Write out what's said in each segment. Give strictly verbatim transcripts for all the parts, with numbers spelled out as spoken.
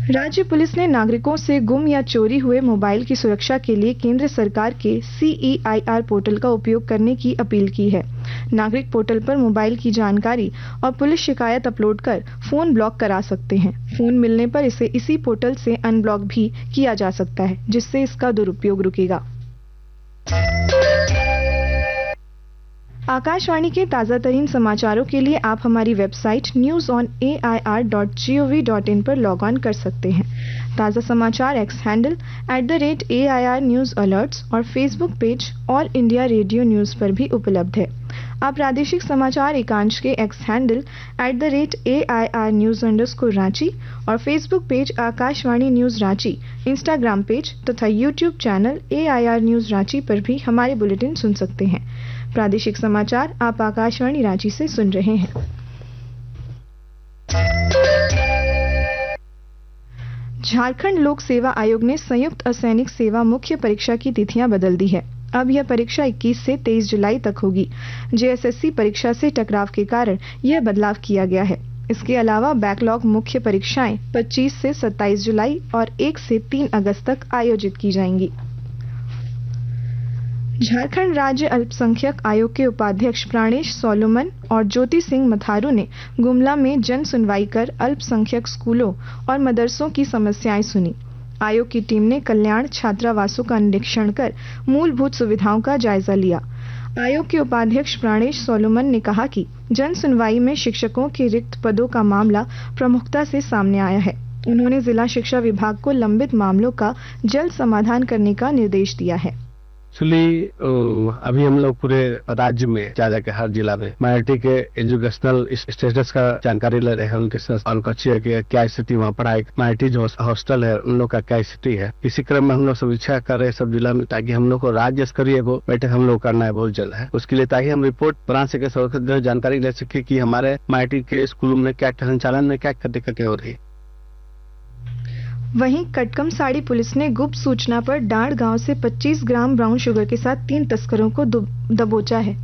राज्य पुलिस ने नागरिकों से गुम या चोरी हुए मोबाइल की सुरक्षा के लिए केंद्र सरकार के सी ई आई आर पोर्टल का उपयोग करने की अपील की है। नागरिक पोर्टल पर मोबाइल की जानकारी और पुलिस शिकायत अपलोड कर फोन ब्लॉक करा सकते हैं। फोन मिलने पर इसे इसी पोर्टल से अनब्लॉक भी किया जा सकता है, जिससे इसका दुरुपयोग रुकेगा। आकाशवाणी के ताज़ा तरीन समाचारों के लिए आप हमारी website news on A I R dot G O V dot in पर लॉग ऑन कर सकते हैं। ताज़ा समाचार x handle at the rate A I R news alerts और Facebook page all India radio news पर भी उपलब्ध है। आप प्रादेशिक समाचार एकांश के x handle at the rate A I R news underscore Ranchi और Facebook page Akashvani news Ranchi, Instagram page तथा YouTube channel A I R news Ranchi पर भी हमारे बुलेटिन सुन सकते हैं। प्रादेशिक समाचार आप आकाशवाणी रांची से सुन रहे हैं। झारखंड लोक सेवा आयोग ने संयुक्त असैनिक सेवा मुख्य परीक्षा की तिथियां बदल दी है। अब यह परीक्षा इक्कीस से तेईस जुलाई तक होगी। जे एस एस सी परीक्षा से टकराव के कारण यह बदलाव किया गया है। इसके अलावा बैकलॉग मुख्य परीक्षाएं पच्चीस से सत्ताईस जुलाई और एक से तीन अगस्त तक आयोजित की जाएंगी। झारखंड राज्य अल्पसंख्यक आयोग के उपाध्यक्ष प्राणेश सोलोमन और ज्योति सिंह मथारू ने गुमला में जन सुनवाई कर अल्पसंख्यक स्कूलों और मदरसों की समस्याएं सुनी। आयोग की टीम ने कल्याण छात्रावासों का निरीक्षण कर मूलभूत सुविधाओं का जायजा लिया। आयोग के उपाध्यक्ष प्राणेश सोलोमन ने कहा कि जन सुनवाई में शिक्षकों के रिक्त पदों का मामला प्रमुखता से सामने आया है। उन्होंने जिला शिक्षा विभाग को लंबित मामलों का जल्द समाधान करने का निर्देश दिया है। एक्चुअली अभी हम लोग पूरे राज्य में जा जाके हर जिला में माइनॉरिटी के एजुकेशनल स्टेटस का जानकारी ले रहे हैं। उनके साथ उनका क्या स्थिति वहाँ पढ़ाई, माइनॉरिटी जो हॉस्टल है उन लोग का क्या स्थिति है। इसी क्रम में हम लोग समीक्षा कर रहे हैं सब जिला में, ताकि हम लोग को राज्य स्तरीय वो बैठक हम लोग करना है बहुत जल्द है। उसके लिए ताकि हम रिपोर्ट बना सके, सब जानकारी ले सके कि हमारे माइनॉरिटी के स्कूलों में क्या संचालन में क्या दिक्कतें हो रही है। वहीं कटकमसाड़ी पुलिस ने गुप्त सूचना पर डांड गांव से पच्चीस ग्राम ब्राउन शुगर के साथ तीन तस्करों को दबोचा है।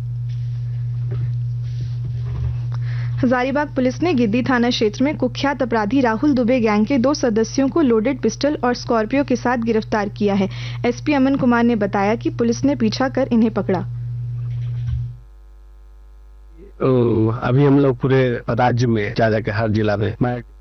हजारीबाग पुलिस ने गिद्दी थाना क्षेत्र में कुख्यात अपराधी राहुल दुबे गैंग के दो सदस्यों को लोडेड पिस्टल और स्कॉर्पियो के साथ गिरफ्तार किया है। एस पी अमन कुमार ने बताया कि पुलिस ने पीछा कर इन्हें पकड़ा। अभी हम लोग पूरे राज्य में जा जाके हर जिला में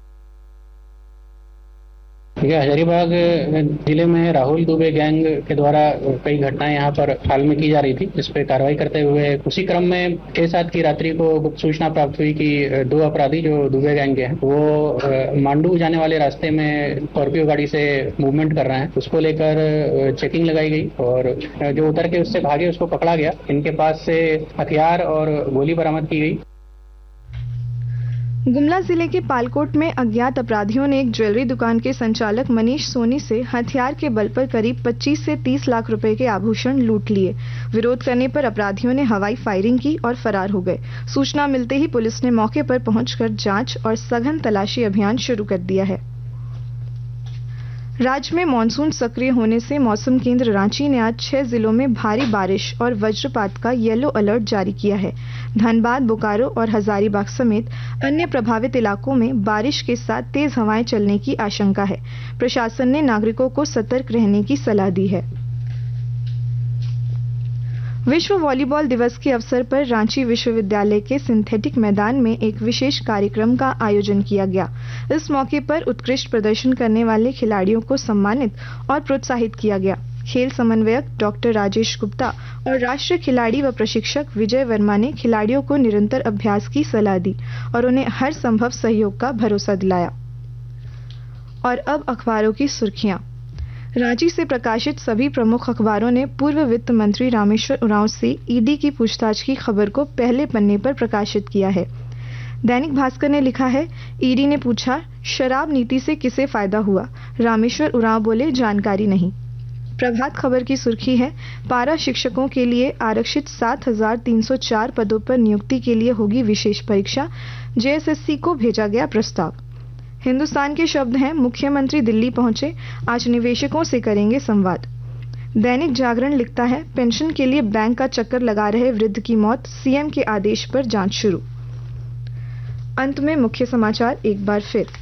हजारीबाग जिले में राहुल दुबे गैंग के द्वारा कई घटनाएं यहाँ पर हाल में की जा रही थी, जिस पे कार्रवाई करते हुए उसी क्रम में छह सात की रात्रि को गुप्त सूचना प्राप्त हुई कि दो अपराधी जो दुबे गैंग के हैं वो मांडू जाने वाले रास्ते में स्कॉर्पियो गाड़ी से मूवमेंट कर रहे हैं। उसको लेकर चेकिंग लगाई गई और जो उतर के उससे भागे उसको पकड़ा गया। इनके पास से हथियार और गोली बरामद की गई। गुमला जिले के पालकोट में अज्ञात अपराधियों ने एक ज्वेलरी दुकान के संचालक मनीष सोनी से हथियार के बल पर करीब पच्चीस से तीस लाख रुपए के आभूषण लूट लिए। विरोध करने पर अपराधियों ने हवाई फायरिंग की और फरार हो गए। सूचना मिलते ही पुलिस ने मौके पर पहुंचकर जांच और सघन तलाशी अभियान शुरू कर दिया है। राज्य में मानसून सक्रिय होने से मौसम केंद्र रांची ने आज छह जिलों में भारी बारिश और वज्रपात का येलो अलर्ट जारी किया है। धनबाद, बोकारो और हजारीबाग समेत अन्य प्रभावित इलाकों में बारिश के साथ तेज हवाएं चलने की आशंका है। प्रशासन ने नागरिकों को सतर्क रहने की सलाह दी है। विश्व वॉलीबॉल दिवस के अवसर पर रांची विश्वविद्यालय के सिंथेटिक मैदान में एक विशेष कार्यक्रम का आयोजन किया गया। इस मौके पर उत्कृष्ट प्रदर्शन करने वाले खिलाड़ियों को सम्मानित और प्रोत्साहित किया गया। खेल समन्वयक डॉक्टर राजेश गुप्ता और राष्ट्रीय खिलाड़ी व प्रशिक्षक विजय वर्मा ने खिलाड़ियों को निरंतर अभ्यास की सलाह दी और उन्हें हर संभव सहयोग का भरोसा दिलाया। और अब अखबारों की सुर्खियां। रांची से प्रकाशित सभी प्रमुख अखबारों ने पूर्व वित्त मंत्री रामेश्वर उरांव से ईडी की पूछताछ की खबर को पहले पन्ने पर प्रकाशित किया है। दैनिक भास्कर ने लिखा है, ईडी ने पूछा शराब नीति से किसे फायदा हुआ, रामेश्वर उरांव बोले जानकारी नहीं। प्रभात खबर की सुर्खी है, पारा शिक्षकों के लिए आरक्षित सात हजार तीन सौ चार पदों पर नियुक्ति के लिए होगी विशेष परीक्षा, जे एस एस सी को भेजा गया प्रस्ताव। हिंदुस्तान के शब्द हैं, मुख्यमंत्री दिल्ली पहुंचे, आज निवेशकों से करेंगे संवाद। दैनिक जागरण लिखता है, पेंशन के लिए बैंक का चक्कर लगा रहे वृद्ध की मौत, सीएम के आदेश पर जांच शुरू। अंत में मुख्य समाचार एक बार फिर।